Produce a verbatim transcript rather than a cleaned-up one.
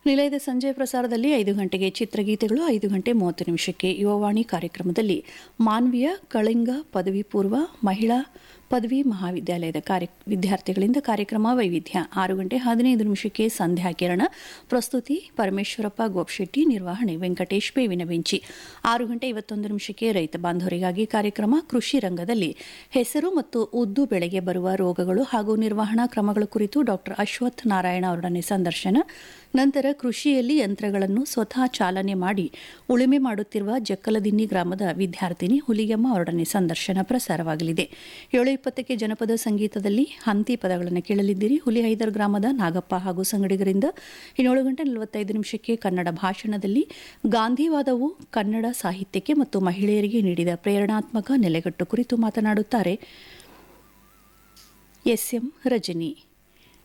ನಿಲಯದ ಸಂಜೆ ಪ್ರಸಾರದಲ್ಲಿ ಐದು ಗಂಟೆಗೆ ಚಿತ್ರಗೀತೆಗಳು, ಐದು ಗಂಟೆ ಮೂವತ್ತು ನಿಮಿಷಕ್ಕೆ ಯುವವಾಣಿ ಕಾರ್ಯಕ್ರಮದಲ್ಲಿ ಮಾನ್ವೀಯ ಕಳಿಂಗ ಪದವಿ ಪೂರ್ವ ಮಹಿಳಾ ಪದವಿ ಮಹಾವಿದ್ಯಾಲಯದ ಕಾರ್ಯ ವಿದ್ಯಾರ್ಥಿಗಳಿಂದ ಕಾರ್ಯಕ್ರಮ ವೈವಿಧ್ಯ, ಆರು ಗಂಟೆ ಹದಿನೈದು ನಿಮಿಷಕ್ಕೆ ಸಂಧ್ಯಾ ಕಿರಣ, ಪ್ರಸ್ತುತಿ ಪರಮೇಶ್ವರಪ್ಪ ಗೋಪ್ಶೆಟ್ಟಿ, ನಿರ್ವಹಣೆ ವೆಂಕಟೇಶ್ ಬೇವಿನ ಬೆಂಚಿ, ಆರು ಗಂಟೆ ಐವತ್ತೊಂದು ನಿಮಿಷಕ್ಕೆ ರೈತ ಬಾಂಧವರಿಗಾಗಿ ಕಾರ್ಯಕ್ರಮ ಕೃಷಿ ರಂಗದಲ್ಲಿ ಹೆಸರು ಮತ್ತು ಉದ್ದು ಬೆಳೆಗೆ ಬರುವ ರೋಗಗಳು ಹಾಗೂ ನಿರ್ವಹಣಾ ಕ್ರಮಗಳ ಕುರಿತು ಡಾ ಅಶ್ವಥ್ ನಾರಾಯಣ ಅವರೊಡನೆ ಸಂದರ್ಶನ. ನಂತರ ಕೃಷಿಯಲ್ಲಿ ಯಂತ್ರಗಳನ್ನು ಸ್ವತಃ ಚಾಲನೆ ಮಾಡಿ ಉಳುಮೆ ಮಾಡುತ್ತಿರುವ ಜಕ್ಕಲದಿನ್ನಿ ಗ್ರಾಮದ ವಿದ್ಯಾರ್ಥಿನಿ ಹುಲಿಗೆಮ್ಮ ಅವರೊಡನೆ ಸಂದರ್ಶನ ಪ್ರಸಾರವಾಗಲಿದೆ. ಏಳು ಇಪ್ಪತ್ತಕ್ಕೆ ಜನಪದ ಸಂಗೀತದಲ್ಲಿ ಹಂತಿ ಪದಗಳನ್ನು ಕೇಳಲಿದ್ದೀರಿ. ಹುಲಿಹೈದರ್ ಗ್ರಾಮದ ನಾಗಪ್ಪ ಹಾಗೂ ಸಂಗಡಿಗರಿಂದ. ಇನ್ನೇಳು ಗಂಟೆ ನಲವತ್ತೈದು ನಿಮಿಷಕ್ಕೆ ಕನ್ನಡ ಭಾಷಣದಲ್ಲಿ ಗಾಂಧಿವಾದವು ಕನ್ನಡ ಸಾಹಿತ್ಯಕ್ಕೆ ಮತ್ತು ಮಹಿಳೆಯರಿಗೆ ನೀಡಿದ ಪ್ರೇರಣಾತ್ಮಕ ನೆಲೆಗಟ್ಟು ಕುರಿತು ಮಾತನಾಡುತ್ತಾರೆ ಎಸ್ ಎಂ ರಜನಿ.